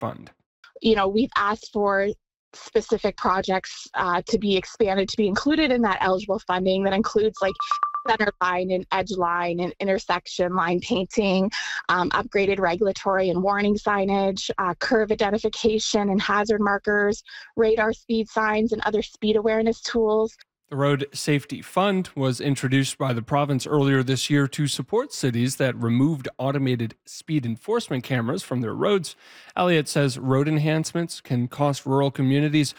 Fund. We've asked for specific projects to be expanded, to be included in that eligible funding that includes like center line and edge line and intersection line painting, upgraded regulatory and warning signage, curve identification and hazard markers, radar speed signs, and other speed awareness tools. The Road Safety Fund was introduced by the province earlier this year to support cities that removed automated speed enforcement cameras from their roads. Elliott says road enhancements can cost rural communities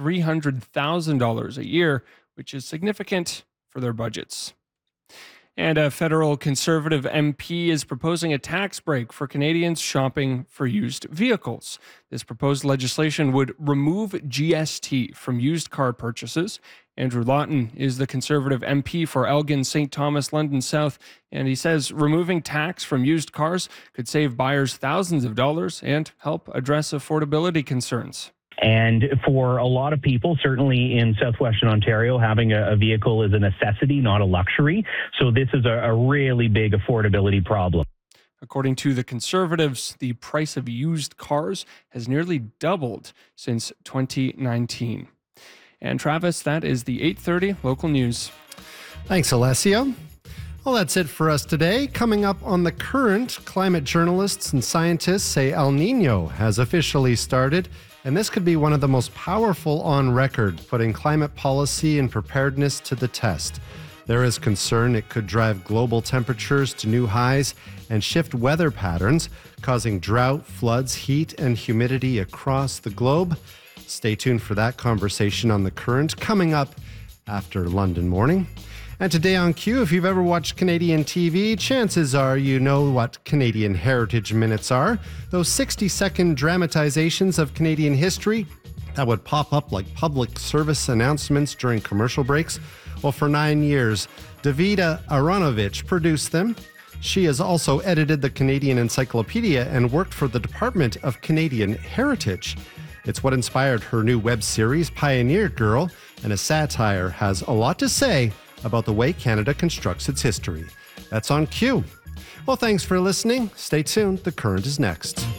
$300,000 a year, which is significant for their budgets. And a federal Conservative MP is proposing a tax break for Canadians shopping for used vehicles. This proposed legislation would remove GST from used car purchases. Andrew Lawton is the Conservative MP for Elgin, St. Thomas, London South, and he says removing tax from used cars could save buyers thousands of dollars and help address affordability concerns. And for a lot of people, certainly in southwestern Ontario, having a vehicle is a necessity, not a luxury. So this is a really big affordability problem. According to the Conservatives, the price of used cars has nearly doubled since 2019. And Travis, that is the 8:30 local news. Thanks, Alessio. Well, that's it for us today. Coming up on The Current, climate journalists and scientists say El Nino has officially started, and this could be one of the most powerful on record, putting climate policy and preparedness to the test. There is concern it could drive global temperatures to new highs and shift weather patterns, causing drought, floods, heat, and humidity across the globe. Stay tuned for that conversation on The Current coming up after London Morning. And today on Q, if you've ever watched Canadian TV, chances are you know what Canadian Heritage Minutes are. Those 60-second dramatizations of Canadian history that would pop up like public service announcements during commercial breaks. Well, for 9 years, Davida Aronovich produced them. She has also edited the Canadian Encyclopedia and worked for the Department of Canadian Heritage. It's what inspired her new web series, Pioneer Girl, and a satire has a lot to say about the way Canada constructs its history. That's on Q. Well, thanks for listening. Stay tuned. The Current is next.